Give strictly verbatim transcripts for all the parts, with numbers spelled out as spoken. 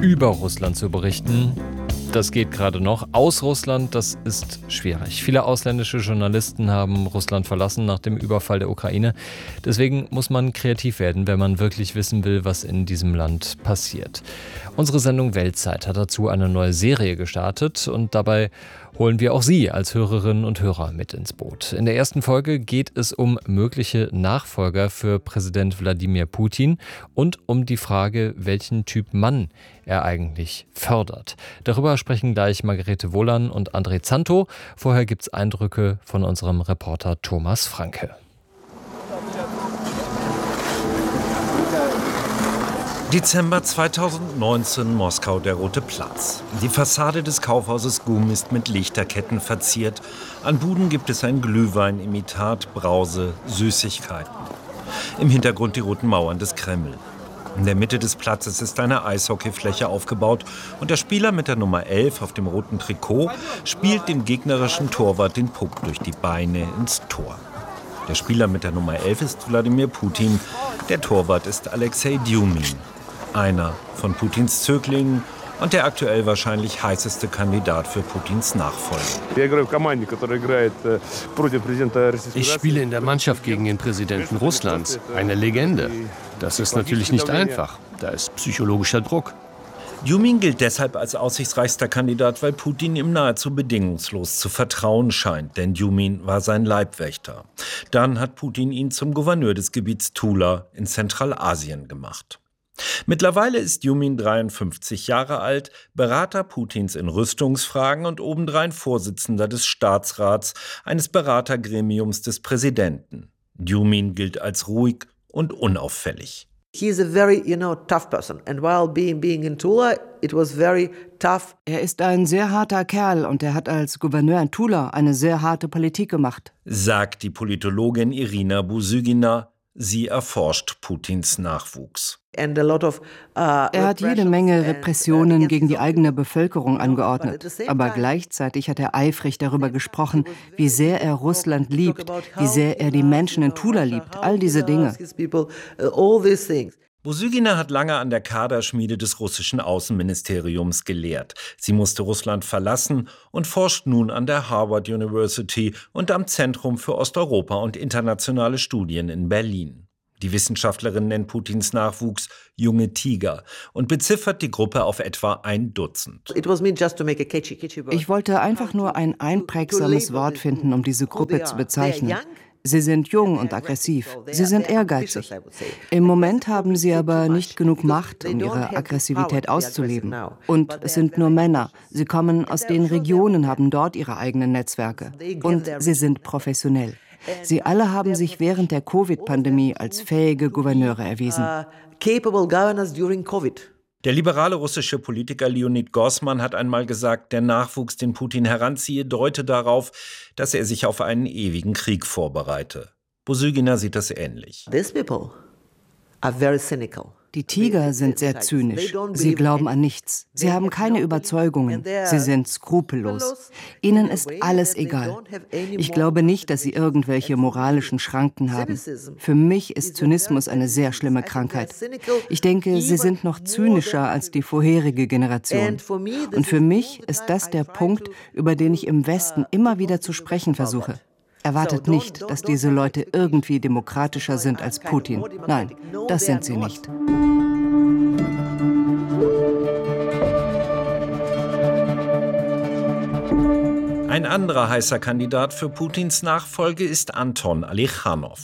über Russland zu berichten. Das geht gerade noch. Aus Russland, das ist schwierig. Viele ausländische Journalisten haben Russland verlassen nach dem Überfall der Ukraine. Deswegen muss man kreativ werden, wenn man wirklich wissen will, was in diesem Land passiert. Unsere Sendung Weltzeit hat dazu eine neue Serie gestartet und dabei holen wir auch Sie als Hörerinnen und Hörer mit ins Boot. In der ersten Folge geht es um mögliche Nachfolger für Präsident Wladimir Putin und um die Frage, welchen Typ Mann er eigentlich fördert. Darüber sprechen gleich Margarete Wohlan und André Zanto. Vorher gibt es Eindrücke von unserem Reporter Thomas Franke. Dezember zweitausendneunzehn, Moskau, der Rote Platz. Die Fassade des Kaufhauses GUM ist mit Lichterketten verziert. An Buden gibt es ein Glühwein-Imitat, Brause, Süßigkeiten. Im Hintergrund die roten Mauern des Kreml. In der Mitte des Platzes ist eine Eishockeyfläche aufgebaut und der Spieler mit der Nummer elf auf dem roten Trikot spielt dem gegnerischen Torwart den Puck durch die Beine ins Tor. Der Spieler mit der Nummer elf ist Wladimir Putin, der Torwart ist Alexei Djumin, einer von Putins Zöglingen und der aktuell wahrscheinlich heißeste Kandidat für Putins Nachfolger. Ich spiele in der Mannschaft gegen den Präsidenten Russlands, eine Legende. Das ist natürlich nicht einfach, da ist psychologischer Druck. Djumin gilt deshalb als aussichtsreichster Kandidat, weil Putin ihm nahezu bedingungslos zu vertrauen scheint. Denn Djumin war sein Leibwächter. Dann hat Putin ihn zum Gouverneur des Gebiets Tula in Zentralasien gemacht. Mittlerweile ist Djumin dreiundfünfzig Jahre alt, Berater Putins in Rüstungsfragen und obendrein Vorsitzender des Staatsrats, eines Beratergremiums des Präsidenten. Djumin gilt als ruhig und unauffällig. He is a very, you know, tough person. And while being being in Tula, it was very tough. Er ist ein sehr harter Kerl und er hat als Gouverneur in Tula eine sehr harte Politik gemacht, sagt die Politologin Irina Busygina. Sie erforscht Putins Nachwuchs. And a lot of, uh, er hat jede Menge Repressionen gegen die eigene Bevölkerung angeordnet. Aber gleichzeitig hat er eifrig darüber gesprochen, wie sehr er Russland liebt, wie sehr er die Menschen in Tula liebt, all diese Dinge. Busygina hat lange an der Kaderschmiede des russischen Außenministeriums gelehrt. Sie musste Russland verlassen und forscht nun an der Harvard University und am Zentrum für Osteuropa und internationale Studien in Berlin. Die Wissenschaftlerin nennt Putins Nachwuchs junge Tiger und beziffert die Gruppe auf etwa ein Dutzend. Ich wollte einfach nur ein einprägsames Wort finden, um diese Gruppe zu bezeichnen. Sie sind jung und aggressiv. Sie sind ehrgeizig. Im Moment haben sie aber nicht genug Macht, um ihre Aggressivität auszuleben. Und es sind nur Männer. Sie kommen aus den Regionen, haben dort ihre eigenen Netzwerke. Und sie sind professionell. Sie alle haben sich während der Covid-Pandemie als fähige Gouverneure erwiesen. Der liberale russische Politiker Leonid Gorsman hat einmal gesagt, der Nachwuchs, den Putin heranziehe, deute darauf, dass er sich auf einen ewigen Krieg vorbereite. Busygina sieht das ähnlich. These people are very cynical. Die Tiger sind sehr zynisch. Sie glauben an nichts. Sie haben keine Überzeugungen. Sie sind skrupellos. Ihnen ist alles egal. Ich glaube nicht, dass sie irgendwelche moralischen Schranken haben. Für mich ist Zynismus eine sehr schlimme Krankheit. Ich denke, sie sind noch zynischer als die vorherige Generation. Und für mich ist das der Punkt, über den ich im Westen immer wieder zu sprechen versuche. Erwartet nicht, dass diese Leute irgendwie demokratischer sind als Putin. Nein, das sind sie nicht. Ein anderer heißer Kandidat für Putins Nachfolge ist Anton Alichanov.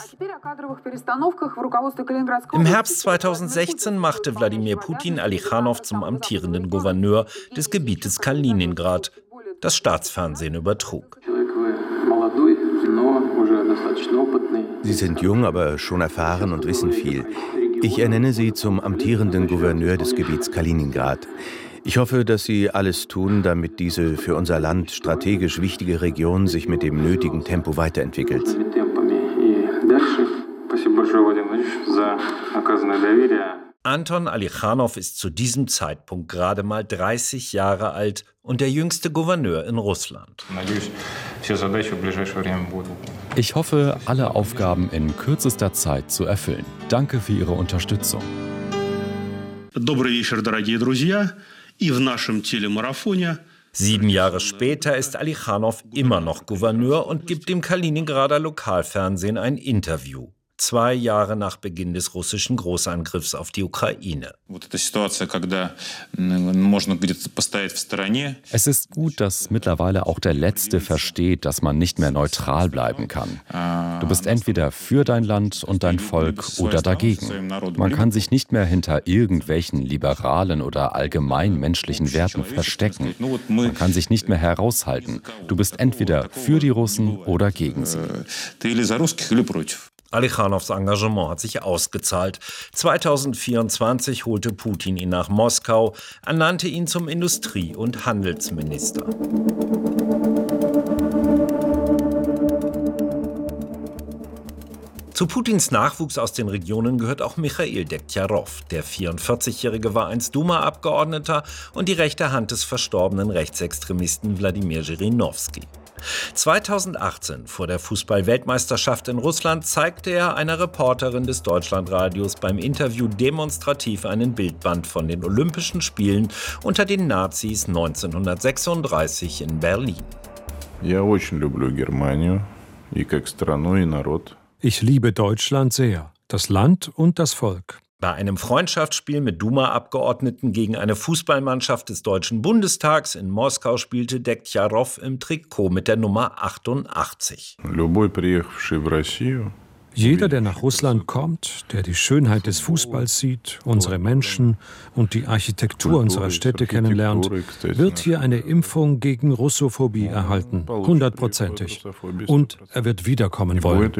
Im Herbst zweitausendsechzehn machte Wladimir Putin Alichanov zum amtierenden Gouverneur des Gebietes Kaliningrad. Das Staatsfernsehen übertrug. Sie sind jung, aber schon erfahren und wissen viel. Ich ernenne Sie zum amtierenden Gouverneur des Gebiets Kaliningrad. Ich hoffe, dass Sie alles tun, damit diese für unser Land strategisch wichtige Region sich mit dem nötigen Tempo weiterentwickelt. Anton Alichanov ist zu diesem Zeitpunkt gerade mal dreißig Jahre alt und der jüngste Gouverneur in Russland. Ich hoffe, alle Aufgaben in kürzester Zeit zu erfüllen. Danke für Ihre Unterstützung. Sieben Jahre später ist Alichanov immer noch Gouverneur und gibt dem Kaliningrader Lokalfernsehen ein Interview. Zwei Jahre nach Beginn des russischen Großangriffs auf die Ukraine. Es ist gut, dass mittlerweile auch der Letzte versteht, dass man nicht mehr neutral bleiben kann. Du bist entweder für dein Land und dein Volk oder dagegen. Man kann sich nicht mehr hinter irgendwelchen liberalen oder allgemein menschlichen Werten verstecken. Man kann sich nicht mehr heraushalten. Du bist entweder für die Russen oder gegen sie. Alichanovs Engagement hat sich ausgezahlt. zweitausendvierundzwanzig holte Putin ihn nach Moskau, ernannte ihn zum Industrie- und Handelsminister. Zu Putins Nachwuchs aus den Regionen gehört auch Michail Dektjarow. Der vierundvierzigjährige war einst Duma-Abgeordneter und die rechte Hand des verstorbenen Rechtsextremisten Wladimir Zhirinovsky. zweitausendachtzehn, vor der Fußball-Weltmeisterschaft in Russland, zeigte er einer Reporterin des Deutschlandradios beim Interview demonstrativ einen Bildband von den Olympischen Spielen unter den Nazis neunzehnhundertsechsunddreißig in Berlin. Ich liebe Deutschland sehr, das Land und das Volk. Bei einem Freundschaftsspiel mit Duma-Abgeordneten gegen eine Fußballmannschaft des Deutschen Bundestags in Moskau spielte Dektjarow im Trikot mit der Nummer achtundachtzig. Jeder, der nach Russland kommt, der die Schönheit des Fußballs sieht, unsere Menschen und die Architektur unserer Städte kennenlernt, wird hier eine Impfung gegen Russophobie erhalten, hundertprozentig. Und er wird wiederkommen wollen.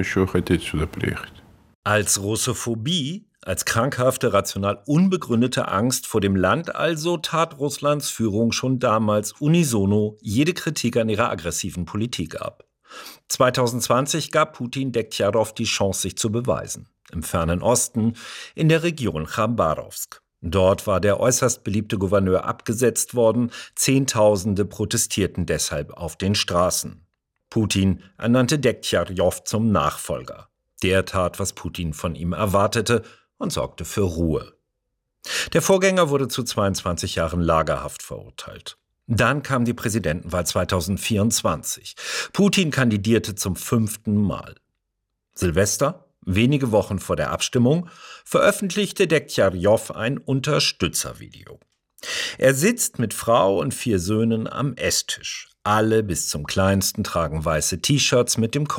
Als Russophobie, als krankhafte, rational unbegründete Angst vor dem Land also, tat Russlands Führung schon damals unisono jede Kritik an ihrer aggressiven Politik ab. zweitausendzwanzig gab Putin Dektjarow die Chance, sich zu beweisen. Im fernen Osten, in der Region Chabarowsk. Dort war der äußerst beliebte Gouverneur abgesetzt worden. Zehntausende protestierten deshalb auf den Straßen. Putin ernannte Dektjarow zum Nachfolger. Der tat, was Putin von ihm erwartete und sorgte für Ruhe. Der Vorgänger wurde zu zweiundzwanzig Jahren Lagerhaft verurteilt. Dann kam die Präsidentenwahl zweitausendvierundzwanzig. Putin kandidierte zum fünften Mal. Silvester, wenige Wochen vor der Abstimmung, veröffentlichte Dektjarow ein Unterstützervideo. Er sitzt mit Frau und vier Söhnen am Esstisch. Alle bis zum Kleinsten tragen weiße T-Shirts mit dem